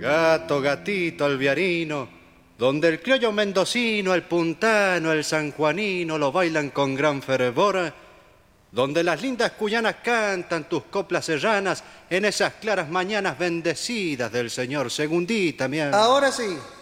Gato, gatito, alviarino, donde el criollo mendocino, el puntano, el sanjuanino lo bailan con gran fervor, donde las lindas cuyanas cantan tus coplas serranas en esas claras mañanas bendecidas del señor Segundita, mi Ahora sí.